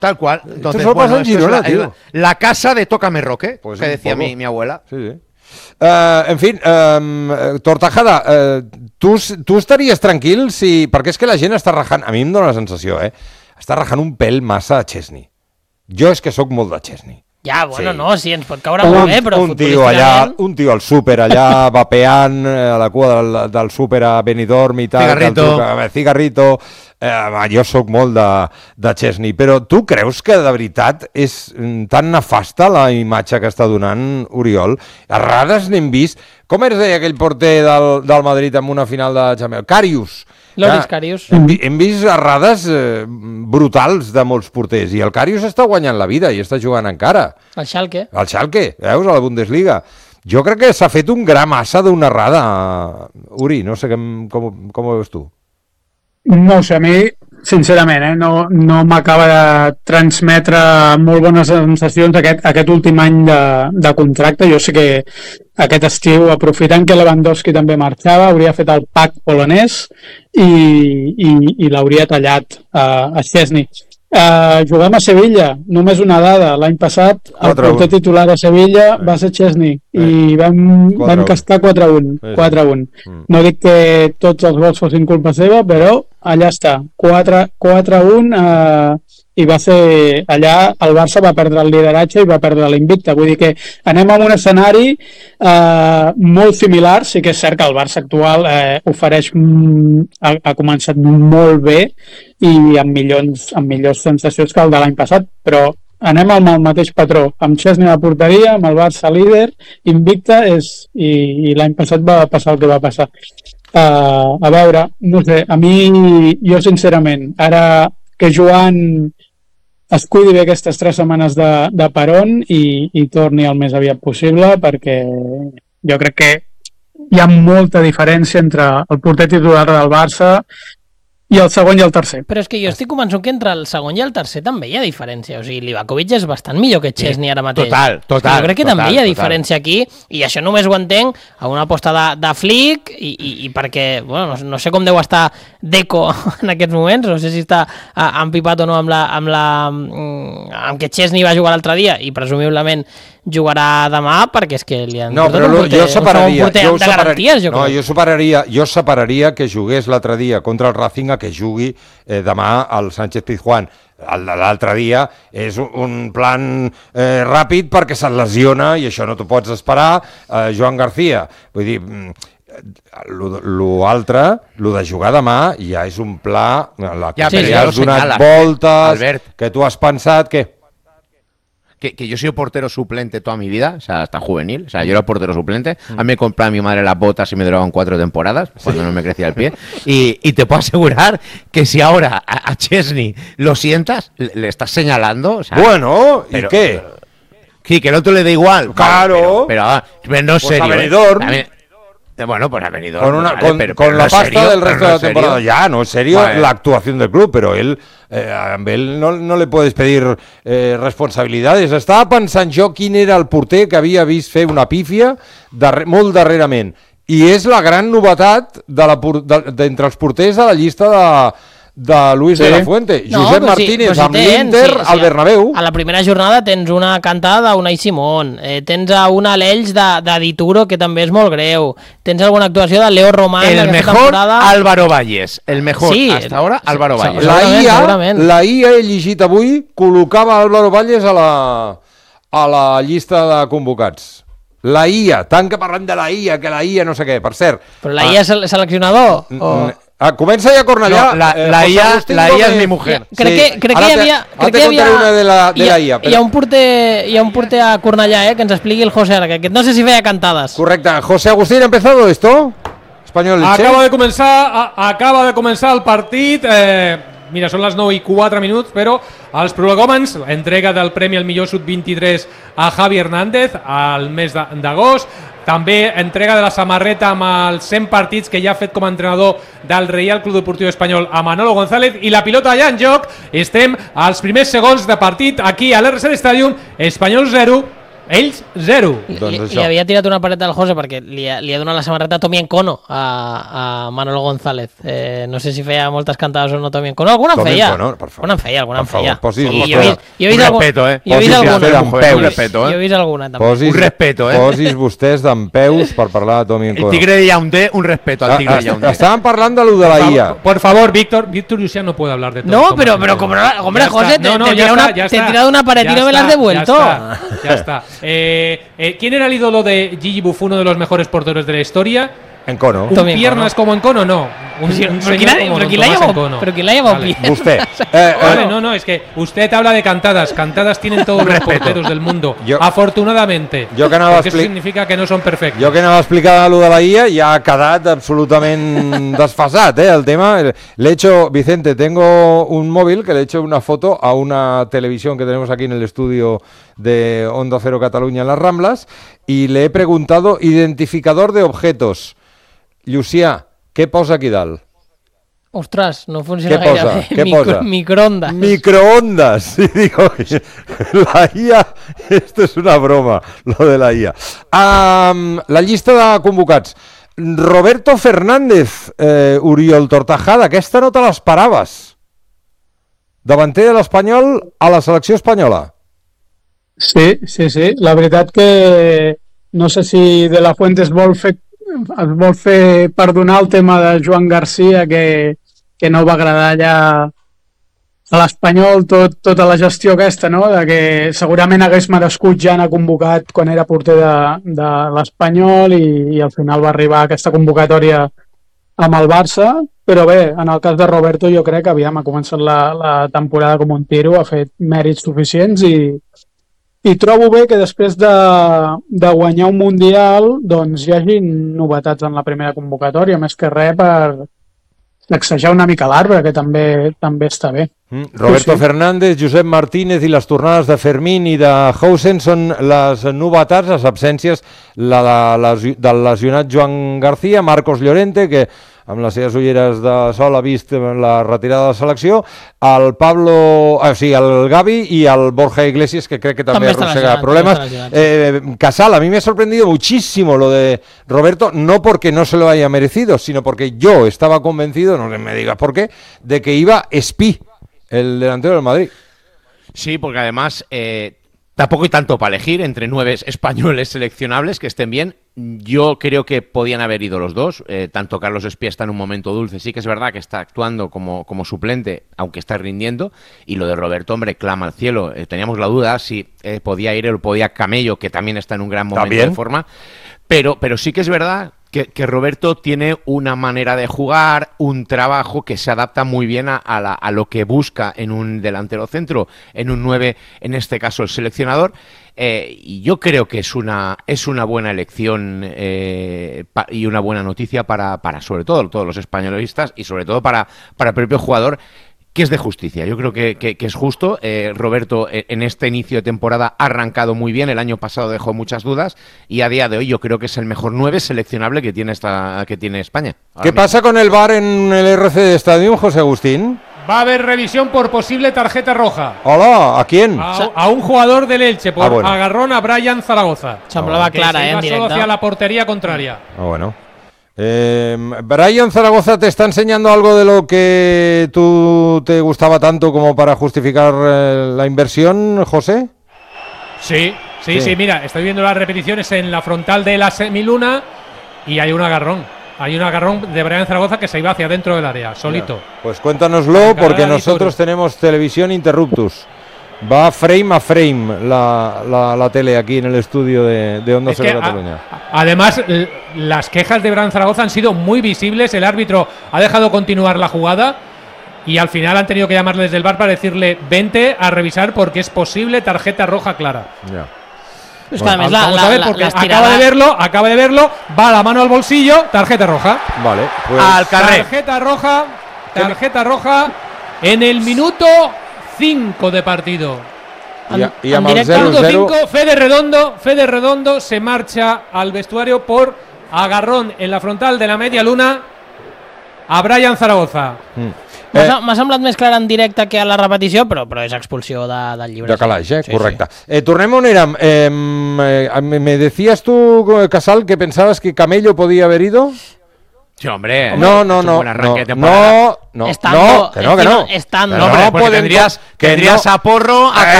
Tal cual. Entonces, Esto solo pasa en esto Girona, es tío. la casa de Tócame Roque, Pues que un decía poco. mi abuela. Sí, sí. En fi, Tortajada, tu estaries tranquil si... Perquè és que la gent està rajant, a mi em dóna la sensació, està rajant un pèl massa a Chesney. Jo és que sóc molt de Chesney. Ja, bueno, Sí. no, sí, ens pot caure molt bé, però un tio allà, futbolísticament... un tio al súper allà vapeant a la cua del súper a Benidorm i tal, Cigarrito. cigarrito. Jo sóc molt de Chesney, però tu creus que de veritat és tan nefasta la imatge que està donant Oriol? A Rades n'hem vist, com es deia aquell porter del Madrid en una final de Champions? Karius. Loris Karius. Hem vist errades brutals de molts porters i el Karius està guanyant la vida i està jugant encara. El Schalke. El Schalke, veus, a la Bundesliga. Jo crec que s'ha fet un gra massa d'una errada, Uri, no sé com ho veus tu. No ho sé, a mi, sincerament, no m'acaba de transmetre molt bones sensacions aquest últim any de contracte. Jo sé que aquest estiu, aprofitant que Lewandowski també marxava, hauria fet el pack polonès i l'hauria tallat a Szczesny. Juguem a Sevilla, només una dada. L'any passat el 4-1. porter titular a Sevilla va ser Szczesny i vam castar 4-1. 4-1. No dic que tots els gols fossin culpa seva, però allà està, 4-1 i va ser allà, el Barça va perdre el lideratge i va perdre l'invicte, vull dir que anem a un escenari molt similar. Sí que és cert que el Barça actual ofereix, ha començat molt bé i amb millors sensacions que el de l'any passat, però anem amb el mateix patró, amb Szczesny a la porteria, amb el Barça líder, invicte, i l'any passat va passar el que va passar. A veure, no sé, a mi, jo sincerament, ara que Joan es cuidi bé aquestes 3 setmanes de peron i torni el més aviat possible, perquè jo crec que hi ha molta diferència entre el porter titular del Barça i el segon i el tercer. Però és que jo estic convençut que entre el segon i el tercer també hi ha diferència. O sigui, Livakovic és bastant millor que Szczesny ara mateix. Total. Jo crec que també hi ha diferència aquí, i això només ho entenc a una aposta de Flick i perquè, bueno, no sé com deu estar Deco en aquests moments, no sé si està empipat o no amb que Szczesny va jugar l'altre dia i presumiblement jugarà demà, perquè és que li han però jo separaria, jo jo separaria que jugués l'altre dia contra el Racing a que jugui demà al Sánchez Pizjuán. L'altre dia és un plan ràpid perquè se't lesiona i això no t'ho pots esperar. Joan García, vull dir, l'altre, lo de jugar demà ja és un pla que ja has donat voltes, Albert, que tu has pensat que yo he sido portero suplente toda mi vida, o sea, hasta juvenil, o sea, yo era portero suplente, a mí me compraba mi madre las botas y me duraban 4 temporadas, cuando no me crecía el pie, y te puedo asegurar que si ahora a Szczesny lo sientas, le estás señalando, o sea, bueno, ¿y qué? Sí, que el otro le da igual. Claro. Pero no es serio. Bueno, pues ha venido con la pasta del resto de la temporada. Ya, no es serio la actuación del club, pero a él no le puedes pedir responsabilidades. Estava pensant jo quin era el porter que havia vist fer una pífia molt darrerament. I és la gran novetat d'entre els porters de la llista de Luis de la Fuente. Josep Martínez amb l'Inter al Bernabéu. A la primera jornada tens una cantada d'Unai Simón, tens una Lells de Dituro, que també és molt greu, tens alguna actuació de Leo Román. El mejor Álvaro Valles, el mejor hasta ahora Álvaro Valles. La IA he llegit avui, col·locava Álvaro Valles a la llista de convocats. La IA, tant que parlem de la IA, que la IA no sé què, per cert. Però la IA és seleccionador? Comença ja Cornellà. La IA és mi mujer. Crec que hi havia... Ara te contaré una de la IA. Hi ha un porter a Cornellà, que ens expliqui el José ara, que no sé si feia cantades. Correcte. José Agustín, ¿ha empezado esto? Español Elche. Acaba de començar el partit. Mira, són les 9:04, però els prolegòmens, entrega del Premi al millor sub-23 a Javi Hernández al mes d'agost. També entrega de la samarreta amb els 100 partits que ja ha fet com a entrenador del Reial Club Deportiu Espanyol a Manolo González, i la pilota ja en joc. Estem als primers segons de partit aquí a l'RCD Stadium. Espanyol 0, Ells 0. Li havia tirat una pareta al José perquè li ha donat la samarreta Tommy Encono a Manolo González. No sé si feia moltes cantades o no Tommy Encono. Alguna en feia. Alguna en feia, alguna en feia. Un respeto, Un respeto, Jo he vist alguna també. Un respeto, Posis vostès d'empeus per parlar de Tommy Encono. El Tigre de Yaoundé, un respeto al Tigre de Yaoundé. Estaban parlando de lo de la IA. Por favor, Víctor Lucián no puede hablar de todo. No, pero como hombre, José, te he tirado una pared y no me la has devuelto. Ya está. ¿Quién era el ídolo de Gigi Buffon, uno de los mejores porteros de la historia? Encono. ¿Un piernas como Encono? No. Un señor como Tomás Encono. Pero ¿quién la ha llevado bien? Usted. Vale, no, es que usted habla de cantadas. Cantadas tienen todos los porteros del mundo. Afortunadamente. Porque eso significa que no son perfectos. Jo que anava a explicar lo de la IA ja ha quedat absolutament desfasat, el tema. Le he hecho, Vicente, tengo un móvil que le he hecho una foto a una televisión que tenemos aquí en el estudio de Onda Cero Cataluña en las Ramblas y le he preguntado identificador de objetos. Llucià, què posa aquí dalt? Ostras, no funciona gaire bé. Què posa? Microondas. Microondas. Y digo, la IA, esto es una broma, lo de la IA. La llista de convocats. Roberto Fernández, Oriol Tortajada, aquesta no te l'esperaves. Davanter de l'Espanyol a la selecció espanyola. Sí. La veritat que no sé si De La Fuente es vol fer perdonar el tema de Joan Garcia, que no va agradar allà a l'Espanyol tota la gestió aquesta, no? De que segurament hagués merescut ja anar convocat quan era porter de l'Espanyol i al final va arribar a aquesta convocatòria amb el Barça, però bé, en el cas de Roberto jo crec que ha començat la temporada com un tiro, ha fet mèrits suficients i trobo bé que després de guanyar un Mundial doncs hi hagi novetats en la primera convocatòria, més que res per sacsejar una mica l'arbre, que també està bé. Roberto Fernández, Josep Martínez i les tornades de Fermín i de Hausen són les novetats, les absències, del lesionat Joan García, Marcos Llorente, que amb les seves ulleres de sol ha vist la retirada de la selecció, el Gavi y el Borja Iglesias, que cree que también arrossega problemas. Casal, a mí me ha sorprendido muchísimo lo de Roberto, no porque no se lo haya merecido, sino porque yo estaba convencido, no me digas por qué, de que iba Espí, el delantero del Madrid. Sí, porque además tampoco hay tanto para elegir entre 9 españoles seleccionables que estén bien. Yo creo que podían haber ido los dos. Tanto Carlos Espí está en un momento dulce. Sí que es verdad que está actuando como suplente, aunque está rindiendo. Y lo de Roberto, hombre, clama al cielo. Teníamos la duda si podía ir o podía Camello, que también está en un gran momento de forma. Pero sí que es verdad que Roberto tiene una manera de jugar, un trabajo que se adapta muy bien a lo que busca en un delantero centro, en un 9, en este caso el seleccionador. Y yo creo que es una buena elección y una buena noticia para sobre todo todos los españolistas y sobre todo para el propio jugador, que es de justicia. Yo creo que es justo. Roberto en este inicio de temporada ha arrancado muy bien. El año pasado dejó muchas dudas y a día de hoy yo creo que es el mejor 9 seleccionable que tiene España. ¿Qué pasa con el VAR en el RC Stadium, José Agustín? Va a haber revisión por posible tarjeta roja. Hola, ¿a quién? A un jugador del Elche por agarrón a Brian Zaragoza. Semblava clara, en directo. Solo hacia la portería contraria. Bueno. Brian Zaragoza te está enseñando algo de lo que tú te gustaba tanto como para justificar la inversión, José. Sí, mira, estoy viendo las repeticiones en la frontal de la semiluna y hay un agarrón. Hay un agarrón de Brian Zaragoza que se iba hacia dentro del área, solito. Pues cuéntanoslo, porque nosotros tenemos televisión interruptus. Va frame a frame la tele aquí en el estudio de Onda Cero Cataluña. Además, las quejas de Brian Zaragoza han sido muy visibles. El árbitro ha dejado continuar la jugada y al final han tenido que llamarle desde el VAR para decirle vente a revisar porque es posible tarjeta roja clara. Ya. Pues bueno, vamos a ver, porque acaba de verlo, va la mano al bolsillo, tarjeta roja. Vale, pues al carrer. Tarjeta roja en el minuto 5 de partido. Y a directo 5, Fede Redondo se marcha al vestuario por agarrón en la frontal de la media luna a Brian Zaragoza. M'ha semblat més clar en directe que a la repetició, però és expulsió del llibre. De calaix, correcte. Tornem on érem. Me decías tú, Casal, que pensabas que Camello podía haber ido. Sí, hombre. No. Estando. Tendrías a Porro, a